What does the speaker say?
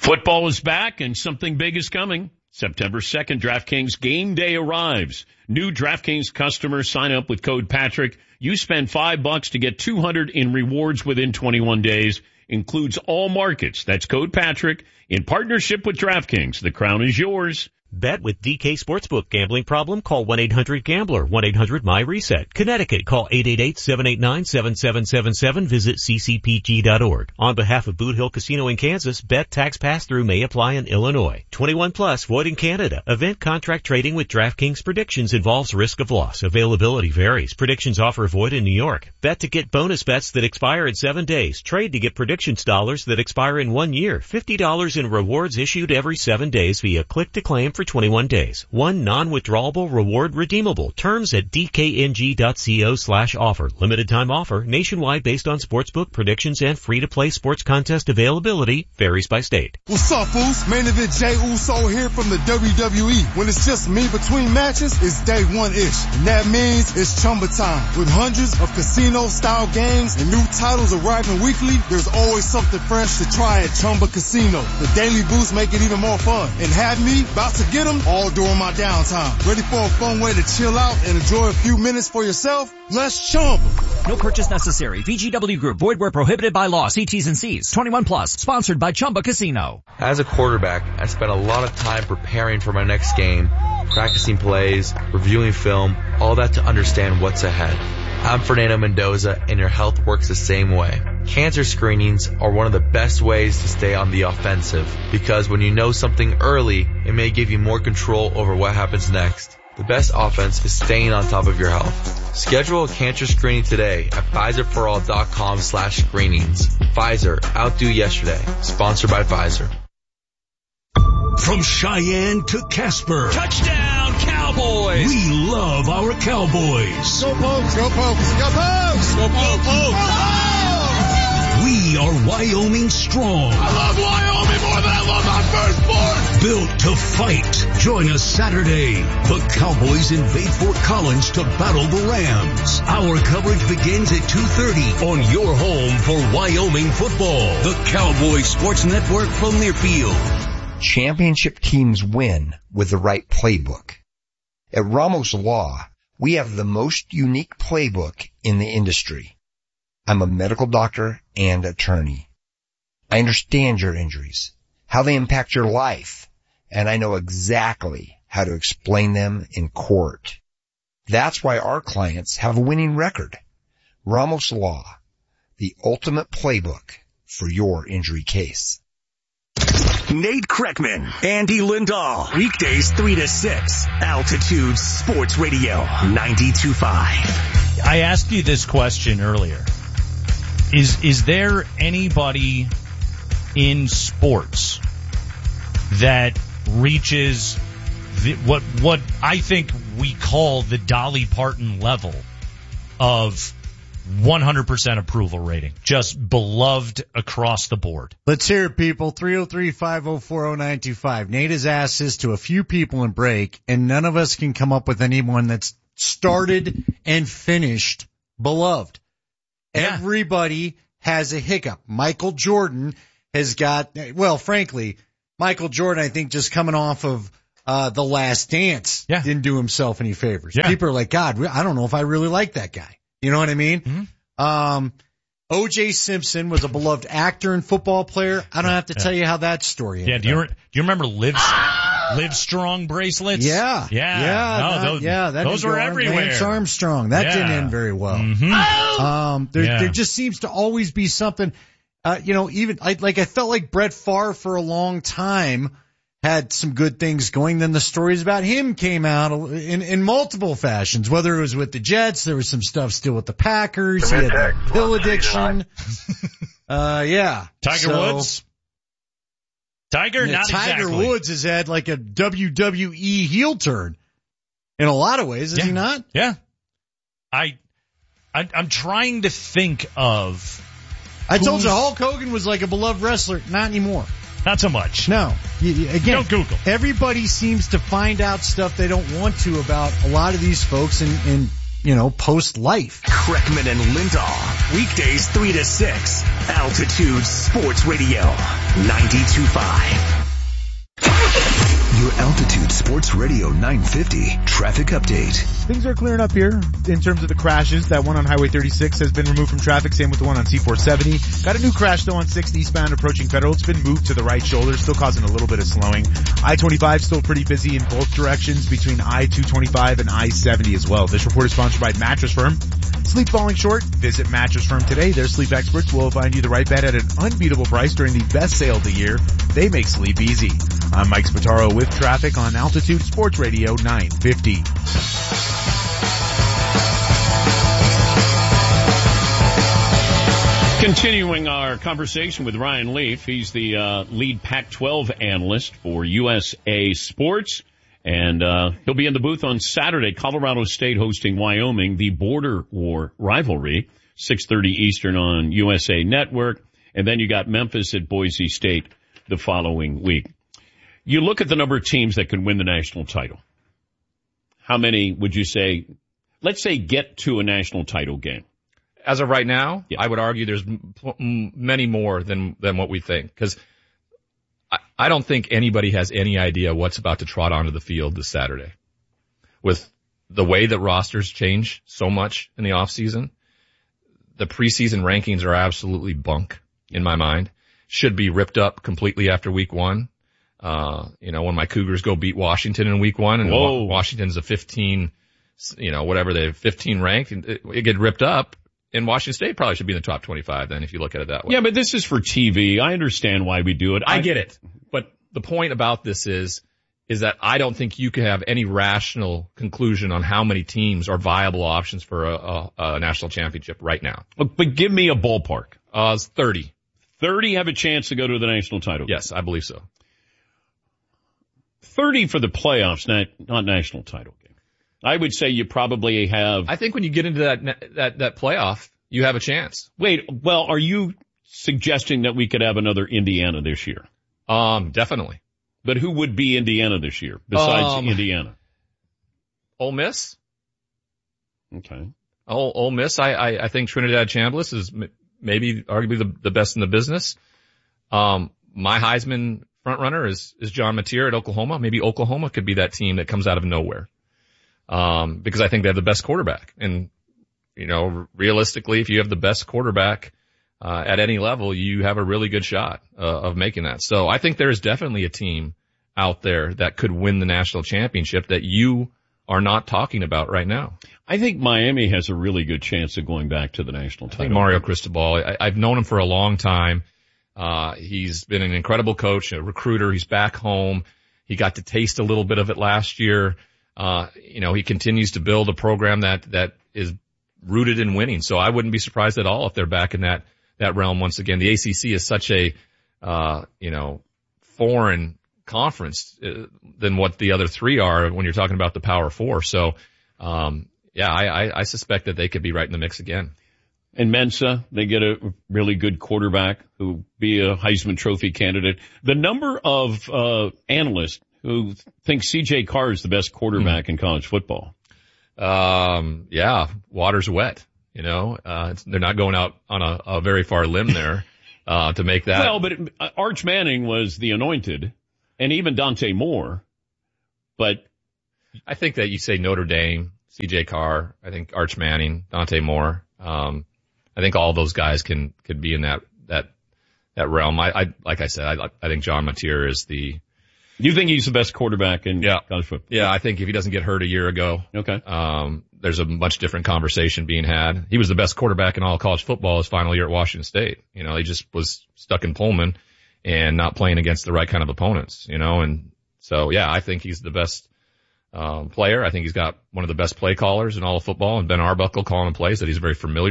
Football is back and something big is coming. September 2nd, DraftKings Game Day arrives. New DraftKings customers sign up with code Patrick. You spend $5 to get $200 in rewards within 21 days. Includes all markets. That's code Patrick in partnership with DraftKings. The crown is yours. Bet with DK Sportsbook. Gambling problem? Call 1-800-GAMBLER. 1-800-MY-RESET. Connecticut. Call 888-789-7777. Visit ccpg.org. On behalf of Boot Hill Casino in Kansas, bet tax pass-through may apply in Illinois. 21 plus, void in Canada. Event contract trading with DraftKings predictions involves risk of loss. Availability varies. Predictions offer void in New York. Bet to get bonus bets that expire in 7 days. Trade to get predictions dollars that expire in 1 year. $50 in rewards issued every 7 days via click-to-claim for 21 days. One non-withdrawable reward redeemable. Terms at dkng.co/offer. Limited time offer. Nationwide based on sportsbook predictions and free-to-play sports contest availability. Varies by state. What's up, fools? Main event Jey Uso here from the WWE. When it's just me between matches, it's day one-ish. And that means it's Chumba time. With hundreds of casino-style games and new titles arriving weekly, there's always something fresh to try at Chumba Casino. The daily boosts make it even more fun. And have me about to get them all during my downtime. Ready for a fun way to chill out and enjoy a few minutes for yourself? Let's Chumba. No purchase necessary. VGW Group. Void where prohibited by law. See T's and C's. 21 plus. Sponsored by Chumba Casino. As a quarterback, I spent a lot of time preparing for my next game, practicing plays, reviewing film, all that to understand what's ahead. I'm Fernando Mendoza, and your health works the same way. Cancer screenings are one of the best ways to stay on the offensive, because when you know something early, it may give you more control over what happens next. The best offense is staying on top of your health. Schedule a cancer screening today at Pfizerforall.com/screenings. Pfizer, outdo yesterday. Sponsored by Pfizer. From Cheyenne to Casper. Touchdown, Cowboys! We love our Cowboys. Go Pokes, go Pokes, go Pokes! Go Pokes! Go Pokes! We are Wyoming strong. I love Wyoming more than I love my firstborn! Built to fight. Join us Saturday. The Cowboys invade Fort Collins to battle the Rams. Our coverage begins at 2:30 on your home for Wyoming football. The Cowboy Sports Network from Learfield. Championship teams win with the right playbook. At Ramos Law, we have the most unique playbook in the industry. I'm a medical doctor and attorney. I understand your injuries, how they impact your life, and I know exactly how to explain them in court. That's why our clients have a winning record. Ramos Law, the ultimate playbook for your injury case. Nate Kreckman, Andy Lindahl. Weekdays 3 to 6. Altitude Sports Radio 92.5. I asked you this question earlier. Is there anybody in sports that reaches what I think we call the Dolly Parton level of 100% approval rating, just beloved across the board? Let's hear it, people. 303-504-0925. Nate has asked this to a few people in break, and none of us can come up with anyone that's started and finished beloved. Yeah. Everybody has a hiccup. Michael Jordan has got, well, frankly, Michael Jordan, I think, just coming off of The Last Dance, didn't do himself any favors. Yeah. People are like, God, I don't know if I really like that guy. You know what I mean? Mm-hmm. O.J. Simpson was a beloved actor and football player. I don't have to tell you how that story ended. Do you remember Live Strong bracelets? Yeah. Those were everywhere. Lance Armstrong. That didn't end very well. Mm-hmm. There just seems to always be something, even I felt like Brett Favre for a long time had some good things going. Then the stories about him came out in multiple fashions, whether it was with the Jets, there was some stuff still with the Packers, he had pill addiction. Tiger Woods. Tiger Woods has had like a WWE heel turn in a lot of ways, is he not? Yeah. I'm trying to think of. I told you Hulk Hogan was like a beloved wrestler. Not anymore. Not so much. No. Again, don't Google. Everybody seems to find out stuff they don't want to about a lot of these folks in post-life. Kreckman and Lindahl. Weekdays 3 to 6. Altitude Sports Radio 92.5. Your Altitude Sports Radio 950 traffic update. Things are clearing up here in terms of the crashes. That one on Highway 36 has been removed from traffic. Same with the one on C470. Got a new crash though on 60 eastbound approaching Federal. It's been moved to the right shoulder, still causing a little bit of slowing. I-25 still pretty busy in both directions between I-225 and I-70 as well. This report is sponsored by Mattress Firm. Sleep falling short? Visit Mattress Firm today. Their sleep experts will find you the right bed at an unbeatable price during the best sale of the year. They make sleep easy. I'm Mike Spataro with traffic on Altitude Sports Radio 950. Continuing our conversation with Ryan Leaf. He's the lead Pac-12 analyst for USA Sports. And he'll be in the booth on Saturday. Colorado State hosting Wyoming, the border war rivalry, 6:30 Eastern on USA Network. And then you got Memphis at Boise State the following week. You look at the number of teams that can win the national title. How many would you say, let's say, get to a national title game? As of right now, yeah. I would argue there's many more than what we think. Because I don't think anybody has any idea what's about to trot onto the field this Saturday. With the way that rosters change so much in the offseason, the preseason rankings are absolutely bunk in my mind. Should be ripped up completely after week one. When my Cougars go beat Washington in week one and Washington's a 15, 15 ranked, and it get ripped up. And Washington State probably should be in the top 25 then if you look at it that way. Yeah, but this is for TV. I understand why we do it. I get it. But the point about this is that I don't think you can have any rational conclusion on how many teams are viable options for a national championship right now. But give me a ballpark. It's 30. 30 have a chance to go to the national title. Yes, I believe so. 30 for the playoffs, not national title game. I would say you probably have. I think when you get into that playoff, you have a chance. Wait, well, are you suggesting that we could have another Indiana this year? Definitely. But who would be Indiana this year besides Indiana? Ole Miss. Okay. Ole Miss. I think Trinidad Chambliss is maybe arguably the best in the business. My Heisman front runner is John Mateer at Oklahoma. Maybe Oklahoma could be that team that comes out of nowhere. Because I think they have the best quarterback. And, realistically, if you have the best quarterback, at any level, you have a really good shot, of making that. So I think there is definitely a team out there that could win the national championship that you are not talking about right now. I think Miami has a really good chance of going back to the national title. I think Mario Cristobal, I've known him for a long time. He's been an incredible coach, a recruiter. He's back home. He got to taste a little bit of it last year. He continues to build a program that is rooted in winning. So I wouldn't be surprised at all if they're back in that realm once again. The ACC is such a, foreign conference than what the other three are when you're talking about the Power Four. So, I suspect that they could be right in the mix again. And Mensa, they get a really good quarterback who be a Heisman Trophy candidate. The number of analysts who think C.J. Carr is the best quarterback in college football. Water's wet. They're not going out on a very far limb there to make that. Well, but Arch Manning was the anointed, and even Dante Moore. But I think that you say Notre Dame, C.J. Carr. I think Arch Manning, Dante Moore. I think all those guys could be in that realm. I think John Mateer is the. You think he's the best quarterback in college football? Yeah, I think if he doesn't get hurt a year ago, okay. There's a much different conversation being had. He was the best quarterback in all of college football his final year at Washington State. He just was stuck in Pullman and not playing against the right kind of opponents, and so, I think he's the best, player. I think he's got one of the best play callers in all of football, and Ben Arbuckle calling the plays that he's very familiar